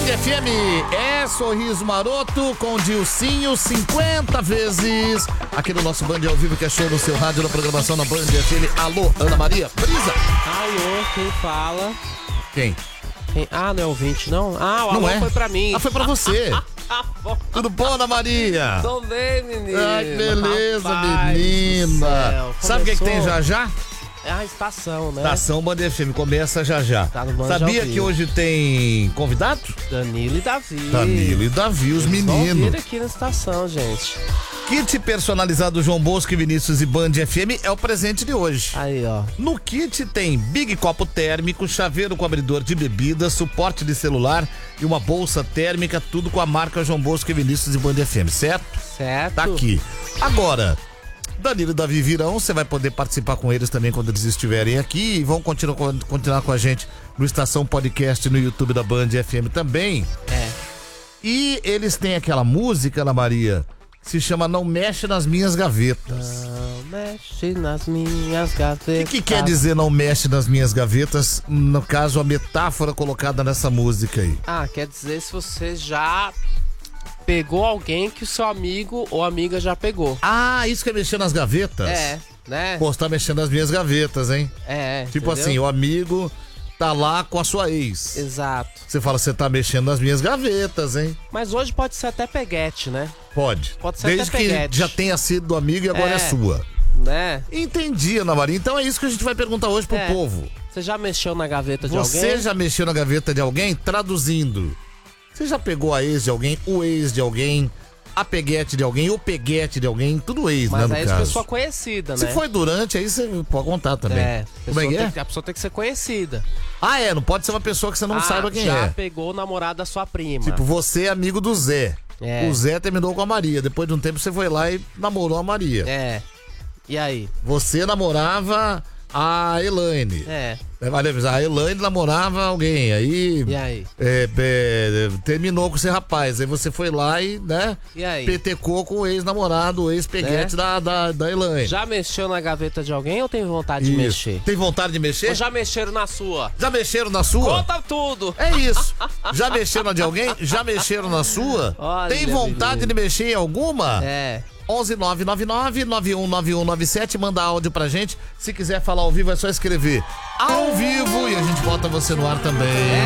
FM é Sorriso Maroto com Dilcinho 50 vezes. Aqui no nosso Band ao vivo que é show no seu rádio, na programação na Band FM. Alô, Ana Maria Brisa. Alô, quem fala? Quem? Ah, não é ouvinte, não? Ah, o não alô foi pra mim. Ah, foi pra você. Tudo bom, Ana Maria? Tô bem, menino. Ai, que beleza, Rapaz menina. Sabe o que tem já já? É a estação, né? Estação Band FM, começa já já. Tá no Band Sabia ao que vivo. hoje tem convidado? Danilo e Davi. Danilo e Davi, os Eles vão meninos. vir aqui na estação, gente. Kit personalizado João Bosco, Vinícius e Band FM é o presente de hoje. Aí, ó. No kit tem Big Copo Térmico, chaveiro com abridor de bebida, suporte de celular e uma bolsa térmica, tudo com a marca João Bosco, Vinícius e Band FM, certo? Certo. Tá aqui. Agora, Danilo e Davi virão, você vai poder participar com eles também quando eles estiverem aqui e vão continuar com a gente no Estação Podcast no YouTube da Band FM também. É. E eles têm aquela música, Ana Maria, que se chama Não Mexe Nas Minhas Gavetas. Não mexe nas minhas O gavetas. que quer dizer não mexe nas minhas gavetas? No caso, a metáfora colocada nessa música aí. Ah, quer dizer se você já pegou alguém que o seu amigo ou amiga já pegou. Ah, isso que é mexer nas gavetas? É, né? Pô, você tá mexendo nas minhas gavetas, hein? Tipo entendeu? assim, o amigo tá lá com a sua ex. Exato. Você fala, você tá mexendo nas minhas gavetas, hein? Mas hoje pode ser até peguete, né? Pode. Pode ser Desde até que peguete. já tenha sido do amigo e agora é sua. Né? Entendi, Ana Maria. Então é isso que a gente vai perguntar hoje pro povo. Você já mexeu na gaveta de alguém? Você já mexeu na gaveta de alguém? Traduzindo. Você já pegou a ex de alguém, o ex de alguém, a peguete de alguém, o peguete de alguém, tudo ex, Mas né, aí no é caso. pessoa conhecida, Se né? foi durante, aí você pode contar também. Como é que é? A pessoa tem que ser conhecida. Ah, não pode ser uma pessoa que você não saiba quem já é. pegou o namorado da sua prima. Tipo, você é amigo do Zé. É. O Zé terminou com a Maria. Depois de um tempo você foi lá e namorou a Maria. É. E aí? Você namorava a Elaine. É. A Elaine namorava alguém. Aí. E aí? Terminou com esse rapaz. Aí você foi lá e, né? E aí? Petecou com o ex-namorado, o ex-peguete da Elaine. Já mexeu na gaveta de alguém ou tem vontade de Isso. mexer? Tem vontade de mexer? Ou já mexeram na sua? Já mexeram na sua? Conta tudo! É isso. Já mexeram na de alguém? Já mexeram na sua? Olha, Tem vontade menino. de mexer em alguma? É. 11999-919197, manda áudio pra gente. Se quiser falar ao vivo é só escrever ao vivo e a gente bota você no ar também.